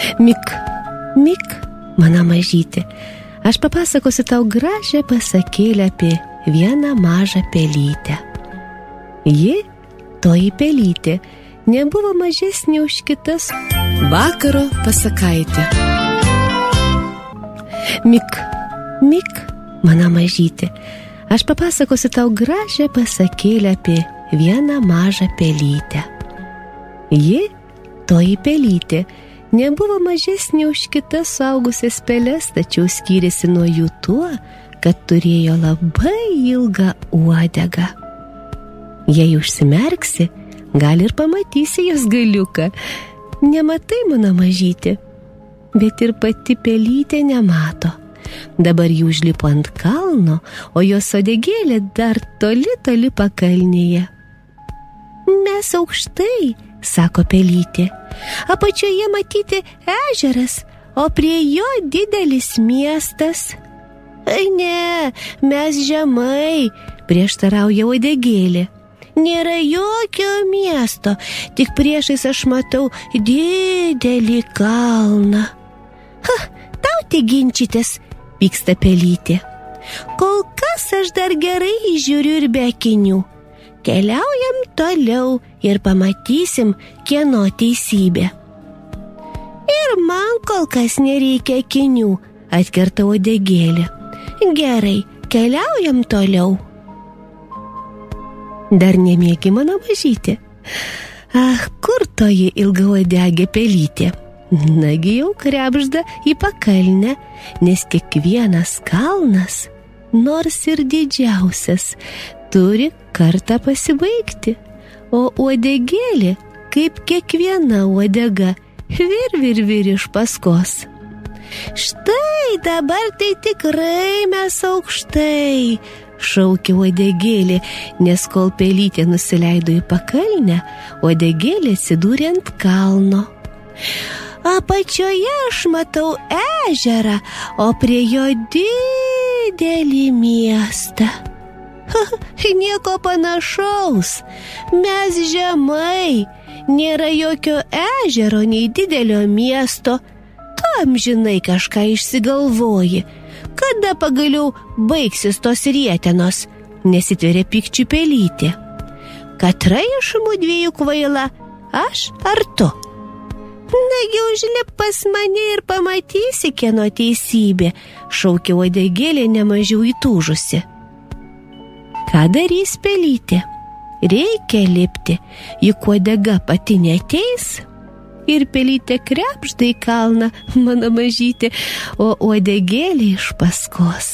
Mik, mik, mano mažytė, aš papasakosiu tau gražią pasakėlę apie vieną mažą pelytę. Ji, toji pelytė, nebuvo mažesnė už kitas. Vakaro pasakaitė. Mik, mik, mano mažytė, aš papasakosiu tau gražią pasakėlę apie vieną mažą pelytę. Ji, toji pelytė, nebuvo mažesnė už kitas suaugusias peles, tačiau skyrėsi nuo jų tuo, kad turėjo labai ilgą uodegą. Jei užsimerksi, gal ir pamatysi jos galiuką. Nematai, mano mažytė, bet ir pati pelytė nemato. Dabar ji užlipo ant kalno, o jos uodegėlė dar toli, toli pakalnėje. Mes aukštai, sako pelytė. Apačioje matyti ežeras, o prie jo didelis miestas. Ne, mes žemai, prieštarauja uodegėlė. Nėra jokio miesto, tik priešais aš matau didelį kalną. Tau tik ginčytis, pyksta pelytė. Kol kas aš dar gerai žiūriu ir be akinių. Keliaujam toliau ir pamatysim, kieno teisybė. Ir man kol kas nereikia akinių, atkerta uodegėlė. Gerai, keliaujam toliau. Dar nemiegi, mano mažytė? Kur toji ilgauodegė pelytė? Nagi jau krebžda į pakalnę, nes kiekvienas kalnas, nors ir didžiausias, turi kartą pasibaigti, o uodegėlė, kaip kiekviena uodega, vir iš paskos. Štai dabar tai tikrai mes aukštai, šaukė uodegėlė, nes kol pelytė nusileido į pakalnę, uodegėlė atsidūrė ant kalno. Apačioje aš matau ežerą, o prie jo didelį miestą. Nieko panašaus, mes žemai, nėra jokio ežero nei didelio miesto. Tu amžinai kažką išsigalvoji. Kada pagaliau baigsis tos rietenos, nesitveria pykčių pelytė. Katra iš mudviejų kvaila, aš ar tu? Nagi užlip pas mane ir pamatysi, kieno teisybė, šaukė uodegėlė nemažiau įtūžusi. Ką darys pelytė? Reikia lipti, juk uodega pati neateis. Ir pelytė krebžda į kalną, mano mažytė, o uodegėlė iš paskos.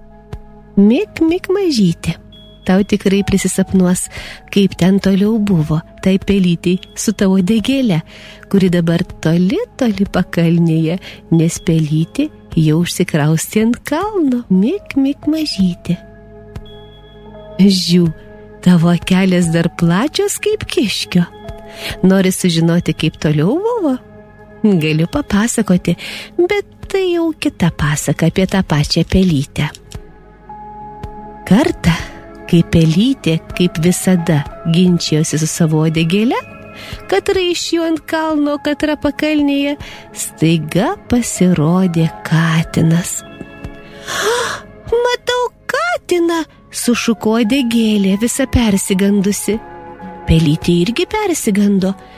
Mik, mik, mažytė, tau tikrai prisisapnuos, kaip ten toliau buvo, tai pelytei su tavo uodegėle, kuri dabar toli, toli pakalnėje, nes pelytė jau užsikraustė ant kalno. Mik, mik, mažytė. Žiū, tavo akelės dar plačios kaip kiškio. Nori sužinoti, kaip toliau buvo? Galiu papasakoti, bet tai jau kita pasaka apie tą pačią pelytę. Kartą, kai pelytė, kaip visada, ginčijosi su savo uodegėle, katra iš jų ant kalno, katra pakalnėje, staiga pasirodė katinas. Matau katiną, sušuko uodegėlė, visa persigandusi. Pelytė irgi persigando,